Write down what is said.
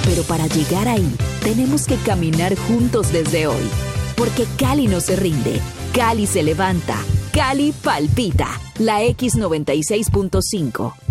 Pero para llegar ahí, tenemos que caminar juntos desde hoy. Porque Cali no se rinde, Cali se levanta, Cali palpita. La X96.5,